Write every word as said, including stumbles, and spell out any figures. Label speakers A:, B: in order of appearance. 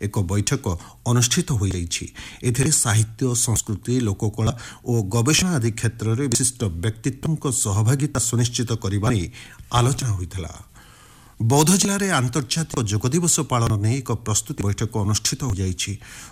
A: ଏକ ବୈଠକ ଅନୁଷ୍ଠିତ ହୋଇଯାଇଛି। ଏଥିରେ ସାହିତ୍ୟ, ସଂସ୍କୃତି, ଲୋକକଳା ଓ ଗବେଷଣା ଆଦି କ୍ଷେତ୍ରରେ ବିଶିଷ୍ଟ ବ୍ୟକ୍ତିତ୍ୱଙ୍କ ସହଭାଗିତା ସୁନିଶ୍ଚିତ କରିବା ନେଇ ଆଲୋଚନା ହୋଇଥିଲା। ବୌଦ୍ଧ ଜିଲ୍ଲାରେ ଆନ୍ତର୍ଜାତିକ ଯୋଗ ଦିବସ ପାଳନ ନେଇ ଏକ ପ୍ରସ୍ତୁତି ବୈଠକ ଅନୁଷ୍ଠିତ ହୋଇଯାଇଛି।